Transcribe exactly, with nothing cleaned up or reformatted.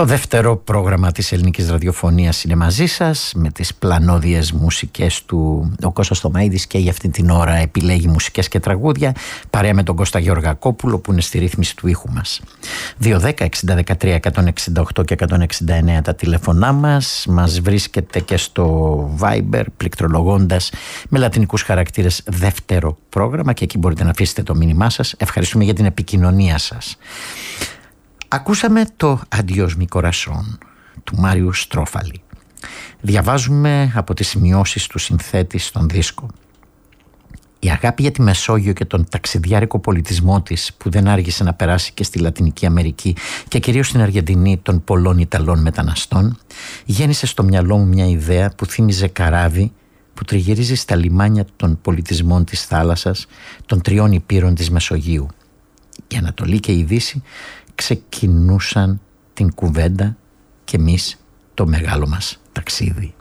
Το δεύτερο πρόγραμμα της ελληνικής ραδιοφωνίας είναι μαζί σας, με τις πλανόδιες μουσικές του. Ο Κώστας Θωμαίδης και για αυτή την ώρα επιλέγει μουσικές και τραγούδια, παρέα με τον Κώστα Γεωργακόπουλο που είναι στη ρύθμιση του ήχου μας. δύο δέκα εξήντα δεκατρία εκατόν εξήντα οκτώ και εκατόν εξήντα εννέα τα τηλεφωνά μας. Μας βρίσκεται και στο Viber πληκτρολογώντας με λατινικούς χαρακτήρες δεύτερο πρόγραμμα, και εκεί μπορείτε να αφήσετε το μήνυμά σας. Ευχαριστούμε για την επικοινωνία σας. Ακούσαμε το «Adios mi corazón» του Μάριου Στρόφαλη. Διαβάζουμε από τις σημειώσεις του συνθέτη στον δίσκο. Η αγάπη για τη Μεσόγειο και τον ταξιδιάρικο πολιτισμό της, που δεν άργησε να περάσει και στη Λατινική Αμερική και κυρίως στην Αργεντινή των πολλών Ιταλών μεταναστών, γέννησε στο μυαλό μου μια ιδέα που θύμιζε καράβι που τριγυρίζει στα λιμάνια των πολιτισμών της θάλασσας, των τριών υπήρων της Μεσογείου. Η Ανατολή και η Δύση ξεκινούσαν την κουβέντα και εμείς το μεγάλο μας ταξίδι.